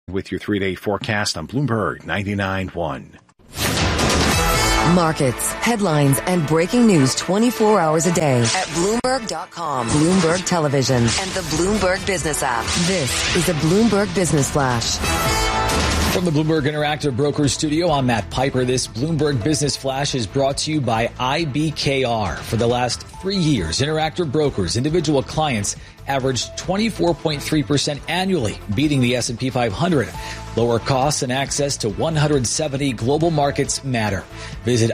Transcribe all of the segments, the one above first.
With your 3-day forecast on Bloomberg 99.1. Markets, headlines, and breaking news 24 hours a day at Bloomberg.com, Bloomberg Television, and the Bloomberg Business app. This is a Bloomberg Business Flash. From the Bloomberg Interactive Brokers Studio, I'm Matt Piper. This Bloomberg Business Flash is brought to you by IBKR. For the last 3 years, Interactive Brokers, individual clients, averaged 24.3% annually, beating the S&P 500. Lower costs and access to 170 global markets matter. Visit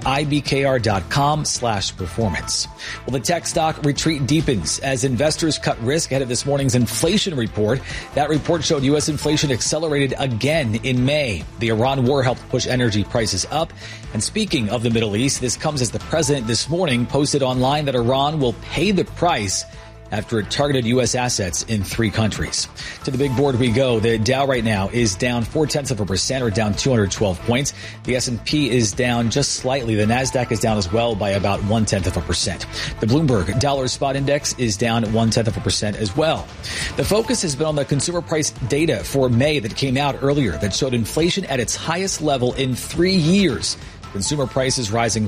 ibkr.com/performance. Well, the tech stock retreat deepens as investors cut risk ahead of this morning's inflation report. That report showed U.S. inflation accelerated again in May. The Iran war helped push energy prices up. And speaking of the Middle East, this comes as the president this morning posted online that Iran will pay the price after it targeted U.S. assets in 3 countries. To the big board we go. The Dow right now is down 0.4%, or down 212 points. The S&P is down just slightly. The NASDAQ is down as well by about 0.1%. The Bloomberg Dollar Spot Index is down 0.1% as well. The focus has been on the consumer price data for May that came out earlier that showed inflation at its highest level in 3 years. Consumer prices rising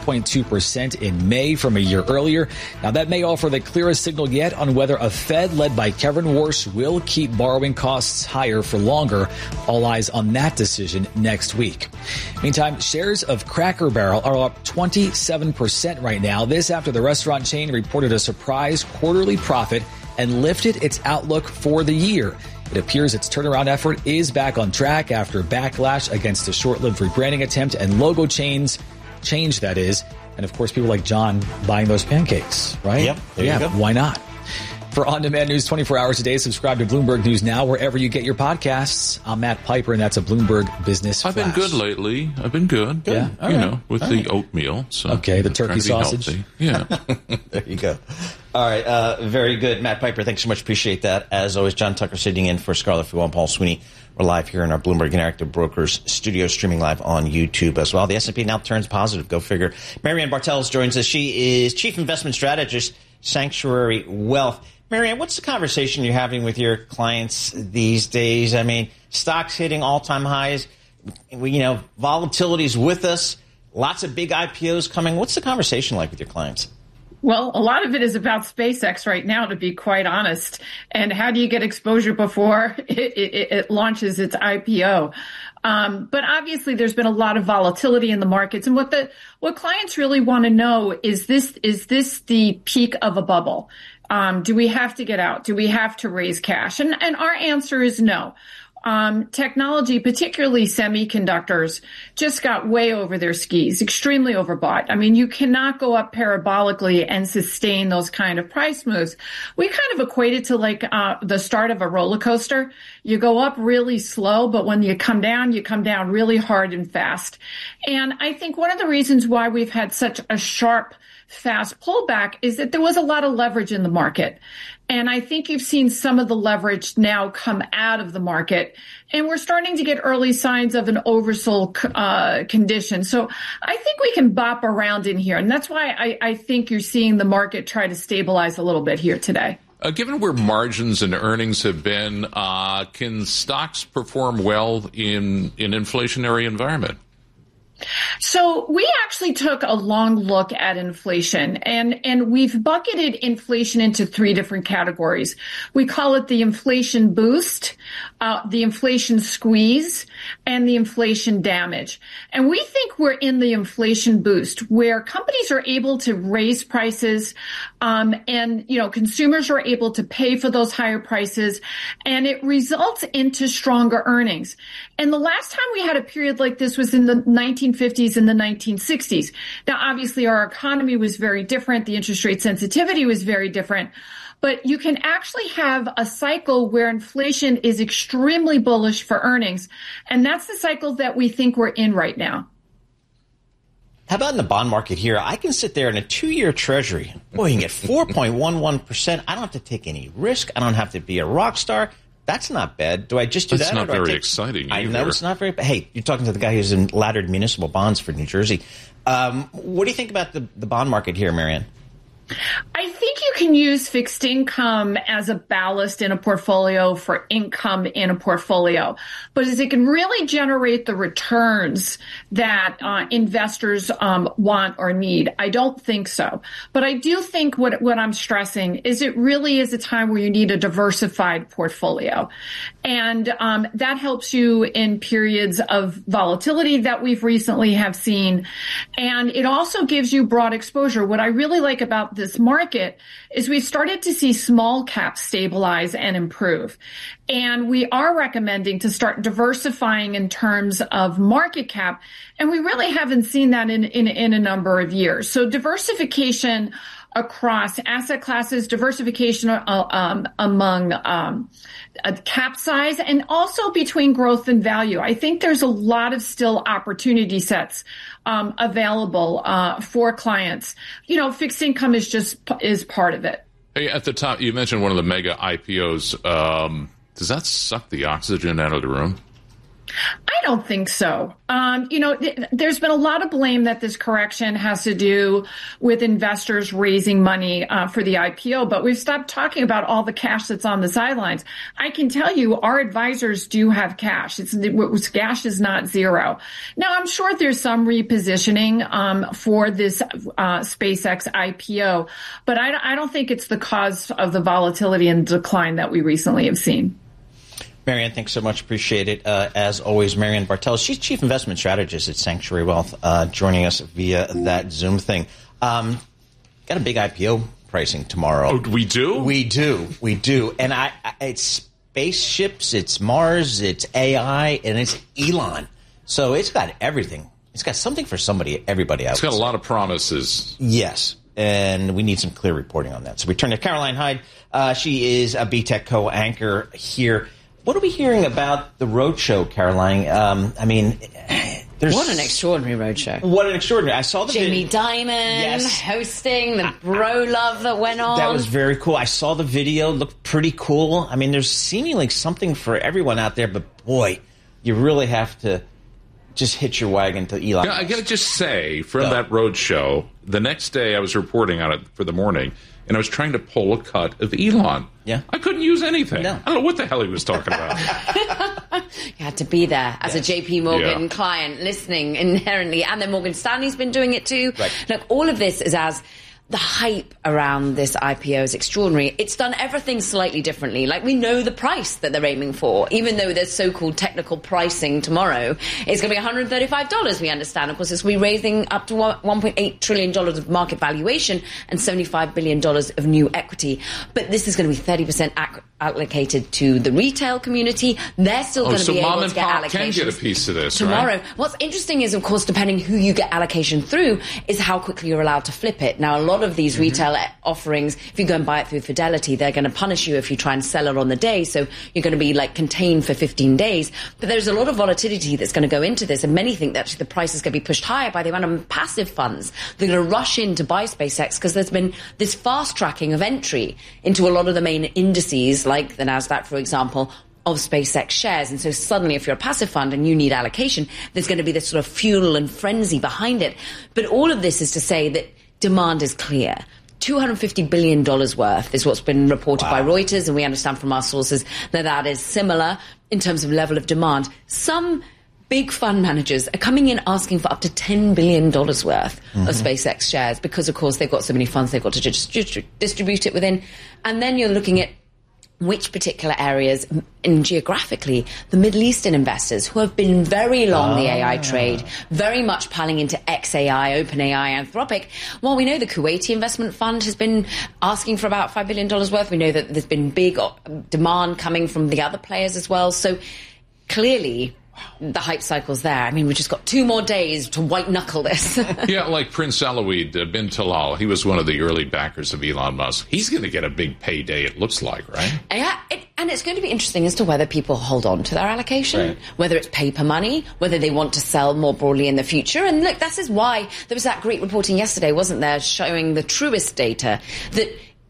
4.2% in May from a year earlier. Now, that may offer the clearest signal yet on whether a Fed led by Kevin Warsh will keep borrowing costs higher for longer. All eyes on that decision next week. Meantime, shares of Cracker Barrel are up 27% right now. This after the restaurant chain reported a surprise quarterly profit and lifted its outlook for the year. It appears its turnaround effort is back on track after backlash against a short-lived rebranding attempt and logo change, that is. And, of course, people like John buying those pancakes, right? Yep, there you go. Why not? For on-demand news 24 hours a day, subscribe to Bloomberg News Now wherever you get your podcasts. I'm Matt Piper, and that's a Bloomberg Business Flash. I've been good lately. I've been good. Yeah, with the oatmeal. So okay, the turkey sausage. Healthy. Yeah. There you go. All right, very good. Matt Piper, thanks so much. Appreciate that. As always, John Tucker sitting in for Scarlett Fuel and Paul Sweeney. We're live here in our Bloomberg Interactive Brokers studio, streaming live on YouTube as well. The S&P now turns positive. Go figure. Marianne Bartels joins us. She is Chief Investment Strategist, Sanctuary Wealth. Marianne, what's the conversation you're having with your clients these days? I mean, stocks hitting all-time highs. Volatility's with us. Lots of big IPOs coming. What's the conversation like with your clients? Well, a lot of it is about SpaceX right now, to be quite honest. And how do you get exposure before it launches its IPO? But obviously, there's been a lot of volatility in the markets. And what clients really want to know is this the peak of a bubble? Do we have to get out? Do we have to raise cash? And our answer is no. Technology, particularly semiconductors, just got way over their skis, extremely overbought. I mean, you cannot go up parabolically and sustain those kind of price moves. We kind of equate it to like the start of a roller coaster. You go up really slow, but when you come down really hard and fast. And I think one of the reasons why we've had such a sharp, fast pullback is that there was a lot of leverage in the market. And I think you've seen some of the leverage now come out of the market. And we're starting to get early signs of an oversold condition. So I think we can bop around in here. And that's why I think you're seeing the market try to stabilize a little bit here today. Given where margins and earnings have been, can stocks perform well in an inflationary environment? So we actually took a long look at inflation, and we've bucketed inflation into 3 different categories. We call it the inflation boost, the inflation squeeze, and the inflation damage. And we think we're in the inflation boost, where companies are able to raise prices, and consumers are able to pay for those higher prices, and it results into stronger earnings. And the last time we had a period like this was in the 1950s and the 1960s. Now, obviously, our economy was very different. The interest rate sensitivity was very different. But you can actually have a cycle where inflation is extremely bullish for earnings. And that's the cycle that we think we're in right now. How about in the bond market here? I can sit there in a 2-year treasury. Boy, you can get 4.11%. I don't have to take any risk. I don't have to be a rock star. That's not bad. Do I just do that? That's not very exciting either. I know it's not very bad. Hey, you're talking to the guy who's in laddered municipal bonds for New Jersey. What do you think about the bond market here, Marianne? I think you can use fixed income as a ballast in a portfolio for income in a portfolio, but as it can really generate the returns that investors want or need, I don't think so. But I do think what I'm stressing is it really is a time where you need a diversified portfolio. And that helps you in periods of volatility that we've recently have seen. And it also gives you broad exposure. What I really like about this market is we've started to see small caps stabilize and improve. And we are recommending to start diversifying in terms of market cap. And we really haven't seen that in a number of years. So diversification across asset classes, diversification among cap size, and also between growth and value. I think there's a lot of still opportunity sets available for clients. You know, fixed income is part of it. Hey, at the top, you mentioned one of the mega IPOs. Does that suck the oxygen out of the room? I don't think so. There's been a lot of blame that this correction has to do with investors raising money for the IPO, but we've stopped talking about all the cash that's on the sidelines. I can tell you our advisors do have cash. Cash is not zero. Now, I'm sure there's some repositioning for this SpaceX IPO, but I don't think it's the cause of the volatility and decline that we recently have seen. Marianne, thanks so much. Appreciate it. As always, Marianne Bartels, she's Chief Investment Strategist at Sanctuary Wealth, joining us via that Zoom thing. Got a big IPO pricing tomorrow. Oh, we do? We do. And it's spaceships, it's Mars, it's AI, and it's Elon. So it's got everything. It's got something for everybody out. It's got a lot of promises. Yes. And we need some clear reporting on that. So we turn to Caroline Hyde. She is a BTEC co-anchor here. What are we hearing about the roadshow, Caroline? What an extraordinary roadshow. What an extraordinary. I saw the Jamie Dimon hosting the bro love that went on. That was very cool. I saw the video. Looked pretty cool. I mean, there's seemingly something for everyone out there, but boy, you really have to just hitch your wagon to Elon. I got to just say, from that roadshow, the next day I was reporting on it for the morning, and I was trying to pull a cut of Elon. Yeah. I couldn't use anything. No. I don't know what the hell he was talking about. You had to be there as a JP Morgan client, listening inherently. And then Morgan Stanley's been doing it too. Right. Look, all of this is as the hype around this IPO is extraordinary. It's done everything slightly differently. Like, we know the price that they're aiming for, even though there's so-called technical pricing tomorrow. It's going to be $135, we understand. Of course, it's going to be raising up to $1.8 trillion of market valuation and $75 billion of new equity. But this is going to be 30% allocated to the retail community. They're still going to be able to get allocations. Can get a piece of this tomorrow. Right? What's interesting is, of course, depending who you get allocation through, is how quickly you're allowed to flip it. Now, a lot of these retail offerings, if you go and buy it through Fidelity, they're going to punish you if you try and sell it on the day. So you're going to be contained for 15 days. But there's a lot of volatility that's going to go into this. And many think that the price is going to be pushed higher by the amount of passive funds. They're going to rush in to buy SpaceX because there's been this fast tracking of entry into a lot of the main indices, like the NASDAQ, for example, of SpaceX shares. And so suddenly, if you're a passive fund and you need allocation, there's going to be this sort of fuel and frenzy behind it. But all of this is to say that demand is clear. $250 billion worth is what's been reported by Reuters, and we understand from our sources that is similar in terms of level of demand. Some big fund managers are coming in asking for up to $10 billion worth of SpaceX shares because, of course, they've got so many funds they've got to distribute it within. And then you're looking at which particular areas, and geographically, the Middle Eastern investors who have been very long the AI trade, very much piling into XAI, OpenAI, Anthropic. While we know the Kuwaiti investment fund has been asking for about $5 billion worth, we know that there's been big demand coming from the other players as well. So clearly, the hype cycle's there. I mean, we've just got 2 more days to white-knuckle this. Yeah, like Prince Alawid bin Talal. He was one of the early backers of Elon Musk. He's going to get a big payday, it looks like, right? Yeah, and it's going to be interesting as to whether people hold on to their allocation, whether it's paper money, whether they want to sell more broadly in the future. And look, this is why there was that great reporting yesterday, wasn't there, showing the Truist data that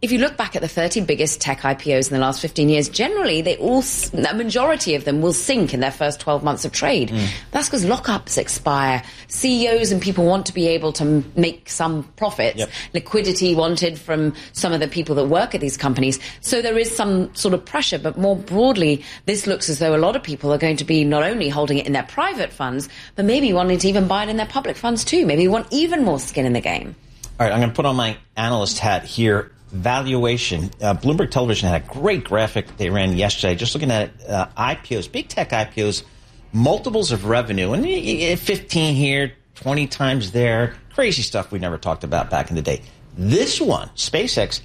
if you look back at the 30 biggest tech IPOs in the last 15 years, generally a majority of them will sink in their first 12 months of trade. That's because lockups expire. CEOs and people want to be able to make some profits. Liquidity wanted from some of the people that work at these companies. So there is some sort of pressure, but more broadly, this looks as though a lot of people are going to be not only holding it in their private funds, but maybe wanting to even buy it in their public funds too. Maybe want even more skin in the game. All right, I'm going to put on my analyst hat here. Valuation. Bloomberg Television had a great graphic they ran yesterday, just looking at IPOs, big tech IPOs, multiples of revenue, and 15 here, 20 times there, crazy stuff we never talked about back in the day. This one, SpaceX,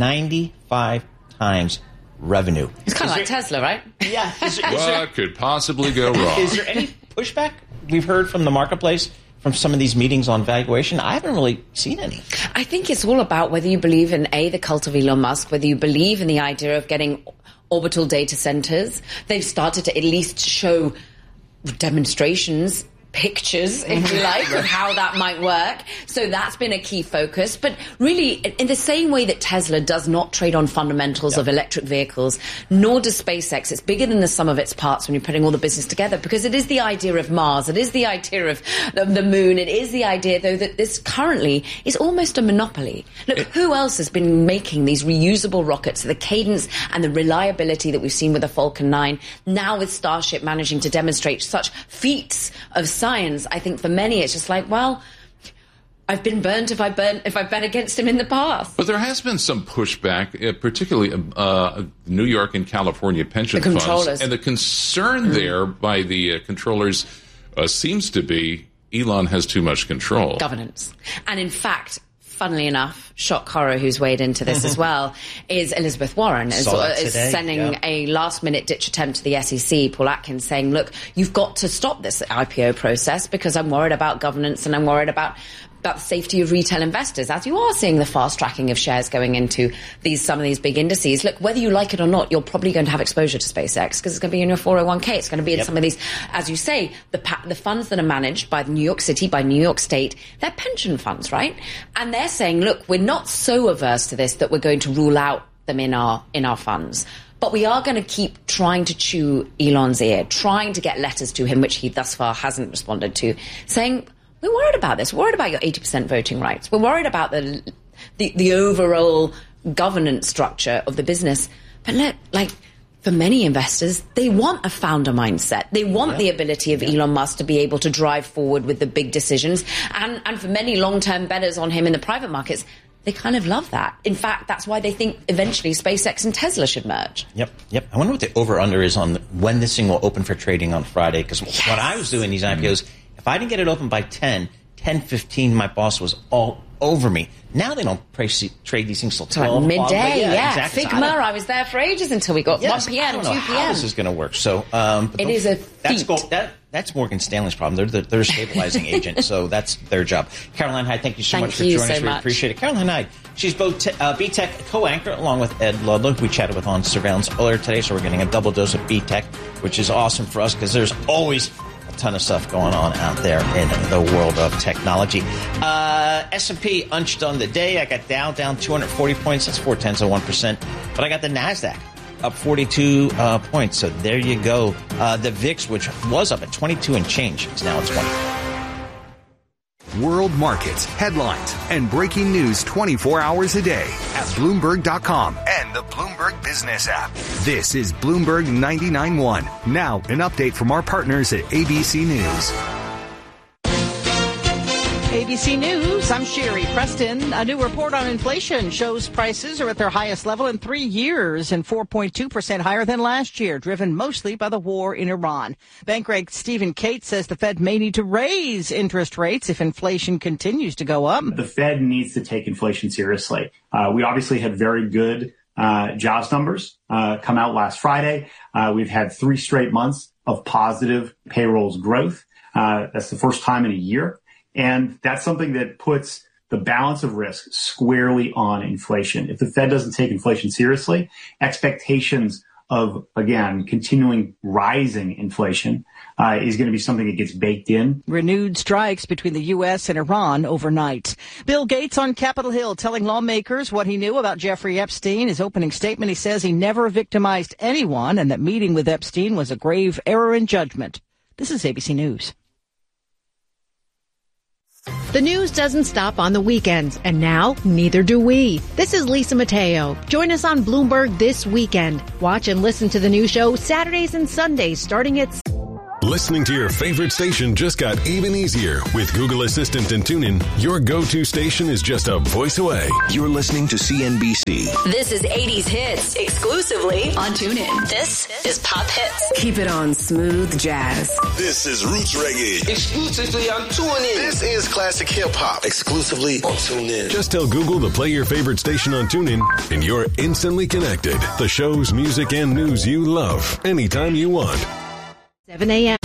95 times revenue. It's kind of like Tesla, right? Yeah. What could possibly go wrong? Is there any pushback we've heard from the marketplace from some of these meetings on valuation? I haven't really seen any. I think it's all about whether you believe in, the cult of Elon Musk, whether you believe in the idea of getting orbital data centers. They've started to at least show demonstrations, pictures, if you like, of how that might work. So that's been a key focus. But really, in the same way that Tesla does not trade on fundamentals of electric vehicles, nor does SpaceX. It's bigger than the sum of its parts when you're putting all the business together, because it is the idea of Mars. It is the idea of the moon. It is the idea, though, that this currently is almost a monopoly. Look, who else has been making these reusable rockets, the cadence and the reliability that we've seen with the Falcon 9, now with Starship managing to demonstrate such feats of science? I think for many it's just like, well, I've been burnt if I've bet against him in the past. But there has been some pushback, particularly New York and California pension funds. And the concern there by the controllers seems to be Elon has too much control. Governance. And in fact, funnily enough, shock horror, who's weighed into this as well, is Elizabeth Warren, is sending a last-minute ditch attempt to the SEC, Paul Atkins, saying, look, you've got to stop this IPO process because I'm worried about governance and I'm worried about the safety of retail investors, as you are seeing the fast tracking of shares going into some of these big indices. Look, whether you like it or not, you're probably going to have exposure to SpaceX because it's going to be in your 401k. It's going to be in some of these, as you say, the funds that are managed by New York City, by New York State. They're pension funds, right? And they're saying, look, we're not so averse to this that we're going to rule out them in our funds. But we are going to keep trying to chew Elon's ear, trying to get letters to him, which he thus far hasn't responded to, saying, we're worried about this. We're worried about your 80% voting rights. We're worried about the overall governance structure of the business. But look, like, for many investors, they want a founder mindset. They want the ability of Elon Musk to be able to drive forward with the big decisions. And for many long-term bettors on him in the private markets, they kind of love that. In fact, that's why they think eventually SpaceX and Tesla should merge. Yep. I wonder what the over-under is on when this thing will open for trading on Friday. Because when I was doing these IPOs, if I didn't get it open by 10:15, my boss was all over me. Now they don't trade these things till 12 midday, exactly. Figma, I was there for ages until we got 1 p.m., 2 p.m. How this is going to work. So it is a feat. That's Morgan Stanley's problem. They're a stabilizing agent, so that's their job. Caroline Hyde, thank you so much for joining us. We appreciate it. Caroline Hyde, she's both BTech co-anchor along with Ed Ludlow, who we chatted with on surveillance earlier today, so we're getting a double dose of BTech, which is awesome for us because there's always a ton of stuff going on out there in the world of technology. S&P unched on the day. I got Dow down 240 points. That's 0.4%. But I got the NASDAQ up 42 points. So there you go. The VIX, which was up at 22 and change, is now at 20. World markets, headlines, and breaking news 24 hours a day at Bloomberg.com and the Bloomberg Business app. This is Bloomberg 99.1. Now, an update from our partners at ABC News. ABC News, I'm Sherry Preston. A new report on inflation shows prices are at their highest level in 3 years and 4.2% higher than last year, driven mostly by the war in Iran. Bankrate Stephen Cates says the Fed may need to raise interest rates if inflation continues to go up. The Fed needs to take inflation seriously. We obviously had very good jobs numbers come out last Friday. We've had 3 straight months of positive payrolls growth. That's the first time in a year. And that's something that puts the balance of risk squarely on inflation. If the Fed doesn't take inflation seriously, expectations of, again, continuing rising inflation is going to be something that gets baked in. Renewed strikes between the U.S. and Iran overnight. Bill Gates on Capitol Hill telling lawmakers what he knew about Jeffrey Epstein. His opening statement, he says he never victimized anyone and that meeting with Epstein was a grave error in judgment. This is ABC News. The news doesn't stop on the weekends, and now neither do we. This is Lisa Mateo. Join us on Bloomberg this weekend. Watch and listen to the new show Saturdays and Sundays starting at... Listening to your favorite station just got even easier. With Google Assistant and TuneIn, your go-to station is just a voice away. You're listening to CNBC. This is 80s Hits, exclusively on TuneIn. This is Pop Hits. Keep it on Smooth Jazz. This is Roots Reggae, exclusively on TuneIn. This is Classic Hip Hop, exclusively on TuneIn. Just tell Google to play your favorite station on TuneIn, and you're instantly connected. The shows, music, and news you love, anytime you want. 7 a.m.